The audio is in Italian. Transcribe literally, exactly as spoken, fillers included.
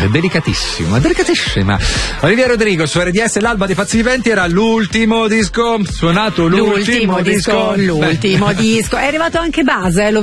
è delicatissimo, è delicatissima. Olivia Rodrigo su R D S, l'alba dei Pazzi Viventi, era l'ultimo disco suonato, l'ultimo, l'ultimo disco, disco l'ultimo Beh. disco. È arrivato anche Base, eh, lo